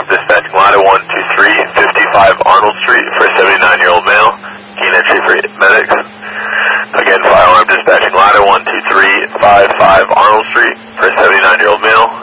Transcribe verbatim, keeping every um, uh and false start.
dispatching ladder one two three, fifty-five Arnold Street for a seventy-nine-year-old male. Gain entry for medics. Again, fire alarm dispatching ladder one two three, fifty-five Arnold Street for a seventy-nine-year-old male.